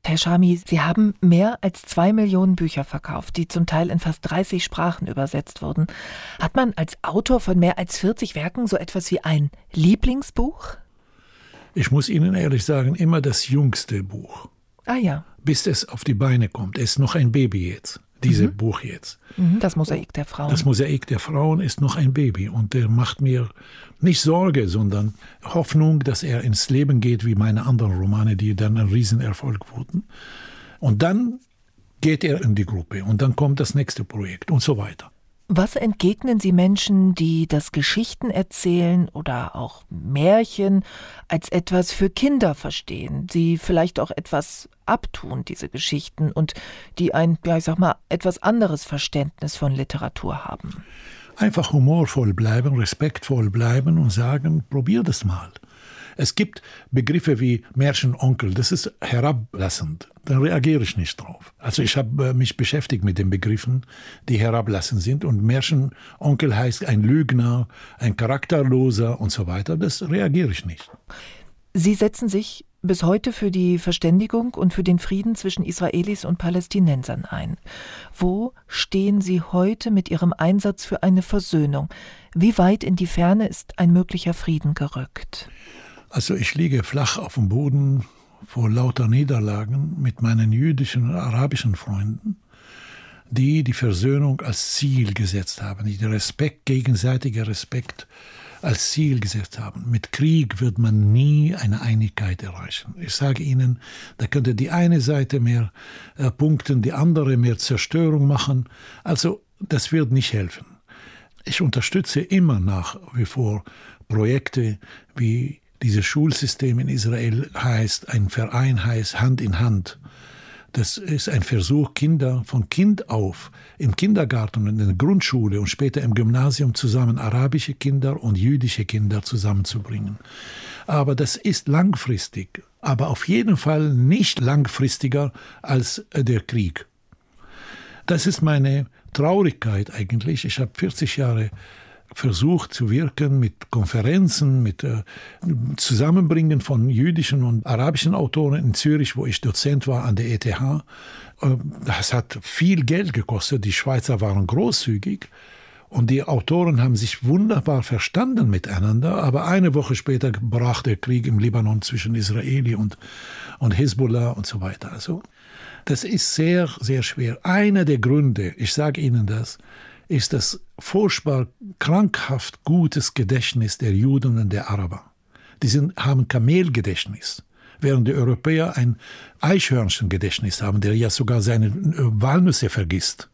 Herr Schami, Sie haben mehr als 2 Millionen Bücher verkauft, die zum Teil in fast 30 Sprachen übersetzt wurden. Hat man als Autor von mehr als 40 Werken so etwas wie ein Lieblingsbuch? Ich muss Ihnen ehrlich sagen, immer das jüngste Buch. Ah ja. Bis es auf die Beine kommt. Es ist noch ein Baby jetzt, dieses Buch jetzt. Das Mosaik der Frauen. Das Mosaik der Frauen ist noch ein Baby und der macht mir nicht Sorge, sondern Hoffnung, dass er ins Leben geht wie meine anderen Romane, die dann ein Riesenerfolg wurden. Und dann geht er in die Gruppe und dann kommt das nächste Projekt und so weiter. Was entgegnen Sie Menschen, die das Geschichten erzählen oder auch Märchen als etwas für Kinder verstehen, sie vielleicht auch etwas abtun, diese Geschichten, und die ein, etwas anderes Verständnis von Literatur haben? Einfach humorvoll bleiben, respektvoll bleiben und sagen, probier das mal. Es gibt Begriffe wie Märchenonkel, das ist herablassend. Da reagiere ich nicht drauf. Also ich habe mich beschäftigt mit den Begriffen, die herablassend sind. Und Märchenonkel heißt ein Lügner, ein Charakterloser und so weiter. Das reagiere ich nicht. Sie setzen sich bis heute für die Verständigung und für den Frieden zwischen Israelis und Palästinensern ein. Wo stehen Sie heute mit Ihrem Einsatz für eine Versöhnung? Wie weit in die Ferne ist ein möglicher Frieden gerückt? Also ich liege flach auf dem Boden vor lauter Niederlagen mit meinen jüdischen und arabischen Freunden, die die Versöhnung als Ziel gesetzt haben, die den Respekt, gegenseitiger Respekt als Ziel gesetzt haben. Mit Krieg wird man nie eine Einigkeit erreichen. Ich sage Ihnen, da könnte die eine Seite mehr punkten, die andere mehr Zerstörung machen. Also das wird nicht helfen. Ich unterstütze immer nach wie vor Projekte wie dieses Schulsystem in Israel heißt, ein Verein heißt Hand in Hand. Das ist ein Versuch, Kinder von Kind auf im Kindergarten und in der Grundschule und später im Gymnasium zusammen arabische Kinder und jüdische Kinder zusammenzubringen. Aber das ist langfristig, aber auf jeden Fall nicht langfristiger als der Krieg. Das ist meine Traurigkeit eigentlich. Ich habe 40 Jahre versucht zu wirken mit Konferenzen, mit Zusammenbringen von jüdischen und arabischen Autoren in Zürich, wo ich Dozent war an der ETH. Das hat viel Geld gekostet. Die Schweizer waren großzügig und die Autoren haben sich wunderbar verstanden miteinander. Aber eine Woche später brach der Krieg im Libanon zwischen Israeli und Hisbollah und so weiter. Also das ist sehr, sehr schwer. Einer der Gründe, ich sage Ihnen das, ist das furchtbar krankhaft gutes Gedächtnis der Juden und der Araber. Die haben Kamelgedächtnis, während die Europäer ein Eichhörnchengedächtnis haben, der ja sogar seine Walnüsse vergisst.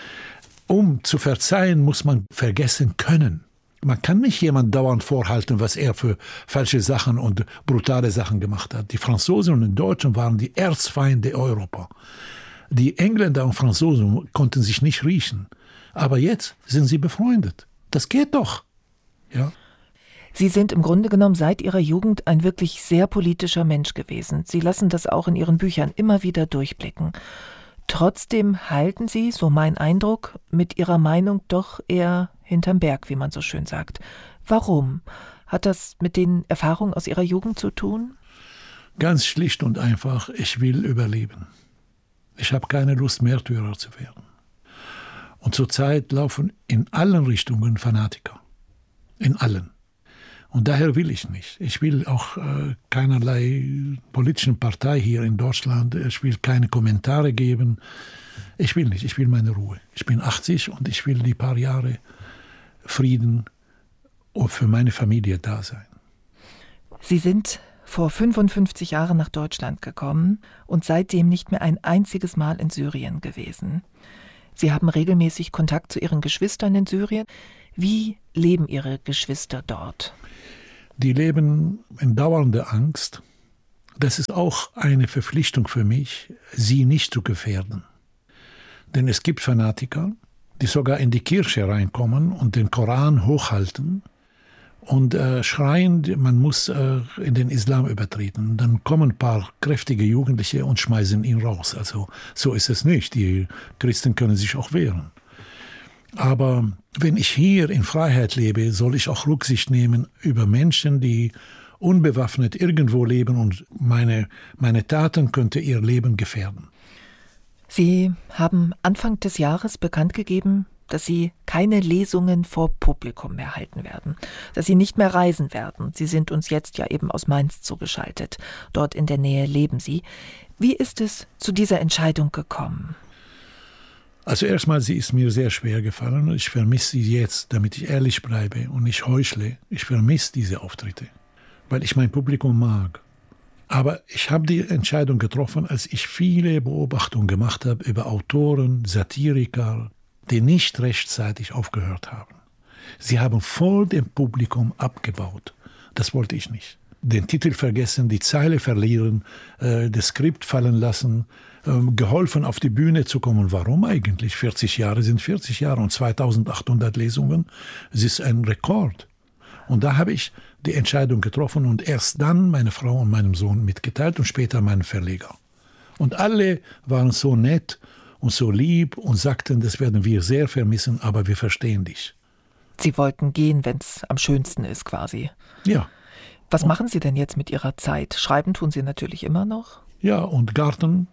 Um zu verzeihen, muss man vergessen können. Man kann nicht jemand dauernd vorhalten, was er für falsche Sachen und brutale Sachen gemacht hat. Die Franzosen und die Deutschen waren die Erzfeinde Europas. Die Engländer und Franzosen konnten sich nicht riechen. Aber jetzt sind sie befreundet. Das geht doch. Ja. Sie sind im Grunde genommen seit Ihrer Jugend ein wirklich sehr politischer Mensch gewesen. Sie lassen das auch in Ihren Büchern immer wieder durchblicken. Trotzdem halten Sie, so mein Eindruck, mit Ihrer Meinung doch eher hinterm Berg, wie man so schön sagt. Warum? Hat das mit den Erfahrungen aus Ihrer Jugend zu tun? Ganz schlicht und einfach, ich will überleben. Ich habe keine Lust, Märtyrer zu werden. Und zurzeit laufen in allen Richtungen Fanatiker. In allen. Und daher will ich nicht. Ich will auch keinerlei politischen Partei hier in Deutschland. Ich will keine Kommentare geben. Ich will nicht. Ich will meine Ruhe. Ich bin 80 und ich will die paar Jahre Frieden und für meine Familie da sein. Sie sind vor 55 Jahren nach Deutschland gekommen und seitdem nicht mehr ein einziges Mal in Syrien gewesen. Sie haben regelmäßig Kontakt zu Ihren Geschwistern in Syrien. Wie leben Ihre Geschwister dort? Die leben in dauernder Angst. Das ist auch eine Verpflichtung für mich, sie nicht zu gefährden. Denn es gibt Fanatiker, die sogar in die Kirche reinkommen und den Koran hochhalten und schreien, man muss in den Islam übertreten. Dann kommen ein paar kräftige Jugendliche und schmeißen ihn raus. Also so ist es nicht. Die Christen können sich auch wehren. Aber wenn ich hier in Freiheit lebe, soll ich auch Rücksicht nehmen über Menschen, die unbewaffnet irgendwo leben und meine Taten könnte ihr Leben gefährden. Sie haben Anfang des Jahres bekannt gegeben, dass Sie keine Lesungen vor Publikum mehr halten werden, dass Sie nicht mehr reisen werden. Sie sind uns jetzt ja eben aus Mainz zugeschaltet. Dort in der Nähe leben Sie. Wie ist es zu dieser Entscheidung gekommen? Also erstmal, sie ist mir sehr schwer gefallen und ich vermisse sie jetzt, damit ich ehrlich bleibe und nicht heuchle. Ich vermisse diese Auftritte, weil ich mein Publikum mag. Aber ich habe die Entscheidung getroffen, als ich viele Beobachtungen gemacht habe über Autoren, Satiriker, die nicht rechtzeitig aufgehört haben. Sie haben voll dem Publikum abgebaut. Das wollte ich nicht. Den Titel vergessen, die Zeile verlieren, das Skript fallen lassen, geholfen auf die Bühne zu kommen. Warum eigentlich? 40 Jahre sind 40 Jahre und 2800 Lesungen, es ist ein Rekord. Und da habe ich die Entscheidung getroffen und erst dann meine Frau und meinem Sohn mitgeteilt und später meinen Verleger. Und alle waren so nett und so lieb und sagten, das werden wir sehr vermissen, aber wir verstehen dich. Sie wollten gehen, wenn es am schönsten ist quasi. Ja. Was machen Sie denn jetzt mit Ihrer Zeit? Schreiben tun Sie natürlich immer noch? Ja, und Garten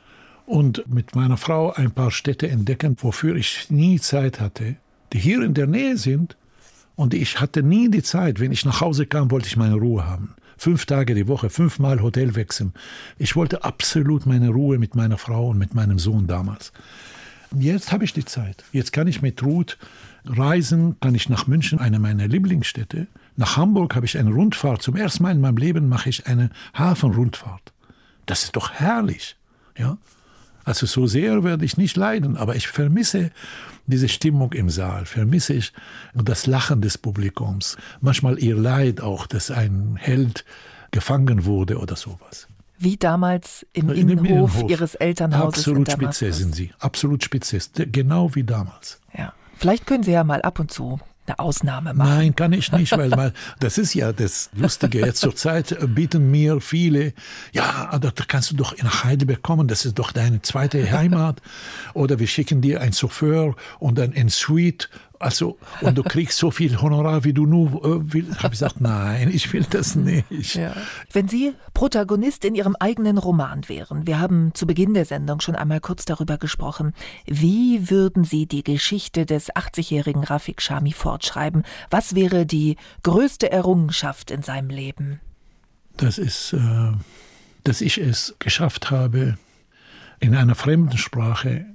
und mit meiner Frau ein paar Städte entdecken, wofür ich nie Zeit hatte, die hier in der Nähe sind. Und ich hatte nie die Zeit. Wenn ich nach Hause kam, wollte ich meine Ruhe haben. 5 Tage die Woche, 5-mal Hotel wechseln. Ich wollte absolut meine Ruhe mit meiner Frau und mit meinem Sohn damals. Jetzt habe ich die Zeit. Jetzt kann ich mit Ruth reisen, kann ich nach München, eine meiner Lieblingsstädte. Nach Hamburg habe ich eine Rundfahrt. Zum ersten Mal in meinem Leben mache ich eine Hafenrundfahrt. Das ist doch herrlich. Ja? Also so sehr werde ich nicht leiden, aber ich vermisse diese Stimmung im Saal, vermisse ich das Lachen des Publikums, manchmal ihr Leid auch, dass ein Held gefangen wurde oder sowas. Wie damals im Innenhof Ihres Elternhauses absolut in Damaskus. Spitze sind Sie, absolut Spitze, genau wie damals. Ja. Vielleicht können Sie ja mal ab und zu eine Ausnahme machen. Nein, kann ich nicht, weil das ist ja das Lustige. Jetzt zur Zeit bieten mir viele, ja, da kannst du doch nach Heidelberg kommen, das ist doch deine zweite Heimat. Oder wir schicken dir einen Chauffeur und dann ein Suite. Also, und du kriegst so viel Honorar, wie du nur willst. Habe ich gesagt, nein, ich will das nicht. Ja. Wenn Sie Protagonist in Ihrem eigenen Roman wären, wir haben zu Beginn der Sendung schon einmal kurz darüber gesprochen, wie würden Sie die Geschichte des 80-jährigen Rafik Chami fortschreiben? Was wäre die größte Errungenschaft in seinem Leben? Das ist, dass ich es geschafft habe, in einer fremden Sprache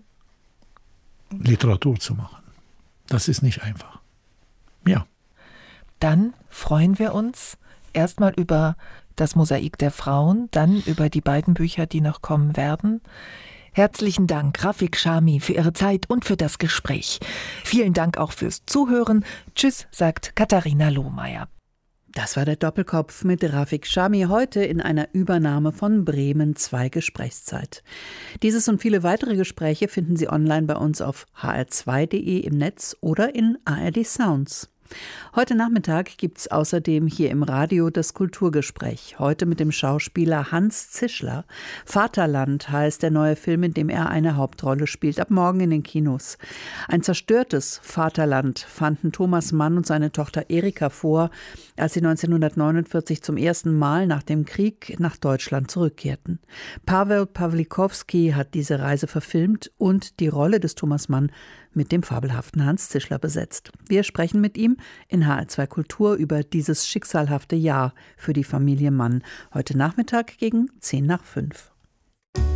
Literatur zu machen. Das ist nicht einfach. Ja. Dann freuen wir uns erstmal über das Mosaik der Frauen, dann über die beiden Bücher, die noch kommen werden. Herzlichen Dank, Rafik Chami, für Ihre Zeit und für das Gespräch. Vielen Dank auch fürs Zuhören. Tschüss, sagt Katharina Lohmeier. Das war der Doppelkopf mit Rafik Chami heute in einer Übernahme von Bremen 2 Gesprächszeit. Dieses und viele weitere Gespräche finden Sie online bei uns auf hr2.de im Netz oder in ARD Sounds. Heute Nachmittag gibt es außerdem hier im Radio das Kulturgespräch. Heute mit dem Schauspieler Hans Zischler. Vaterland heißt der neue Film, in dem er eine Hauptrolle spielt. Ab morgen in den Kinos. Ein zerstörtes Vaterland fanden Thomas Mann und seine Tochter Erika vor, als sie 1949 zum ersten Mal nach dem Krieg nach Deutschland zurückkehrten. Paweł Pawlikowski hat diese Reise verfilmt und die Rolle des Thomas Mann mit dem fabelhaften Hans Zischler besetzt. Wir sprechen mit ihm in HR2 Kultur über dieses schicksalhafte Jahr für die Familie Mann. Heute Nachmittag gegen 10:50.